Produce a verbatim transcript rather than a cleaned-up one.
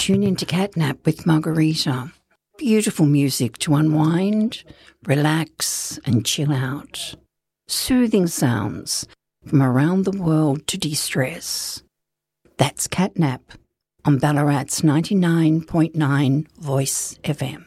Tune into Catnap with Margarita. Beautiful music to unwind, relax and chill out. Soothing sounds from around the world to de-stress. That's Catnap on Ballarat's ninety-nine point nine Voice F M.